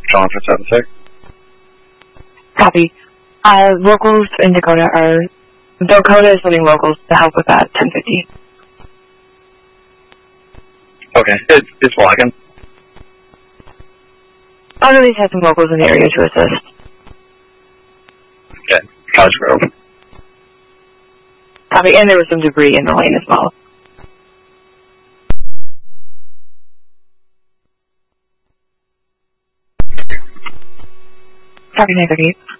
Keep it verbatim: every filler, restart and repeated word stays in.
John for seven six. Copy. Uh, locals in Dakota are... Dakota is sending locals to help with that, ten fifty. Okay, it's, it's Wagon. I'll at least have some locals in the area to assist. Okay, Cottage Grove. Copy, and there was some debris in the lane as well. Copy, nine thirty-eight.